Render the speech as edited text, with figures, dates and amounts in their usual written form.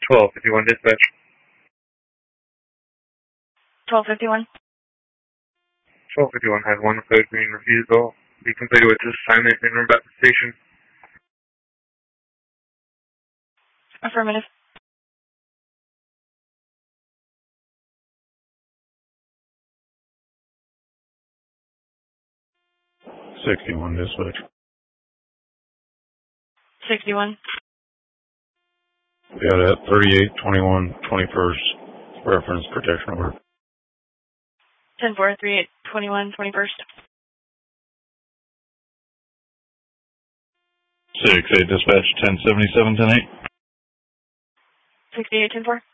1251 dispatch. 1251. 1251 has one code green refusal. Be completed with this assignment and run back to the station. Affirmative. #61 dispatch. 61. Yeah, that 3821 21st reference protection order. 10-4, 3821, 21st. 68 dispatch, 1077, 10-8. 68, 10-4.